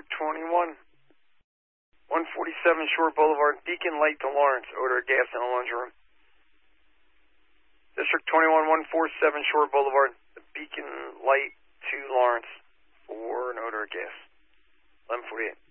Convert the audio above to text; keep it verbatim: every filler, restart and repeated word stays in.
District twenty-one, one forty-seven Shore Boulevard, Beacon Light to Lawrence, odor of gas in a laundry room. District twenty-one, one forty-seven Shore Boulevard, Beacon Light to Lawrence for an odor of gas. eleven forty-eight.